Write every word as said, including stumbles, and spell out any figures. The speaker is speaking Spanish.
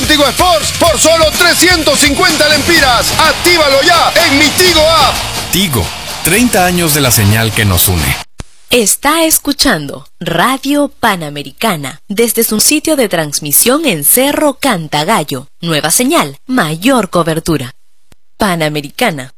Tigo Sports por solo trescientos cincuenta lempiras. Actívalo ya en mi Tigo App. Tigo, treinta años de la señal que nos une. Está escuchando Radio Panamericana desde su sitio de transmisión en Cerro Cantagallo. Nueva señal, mayor cobertura. Panamericana,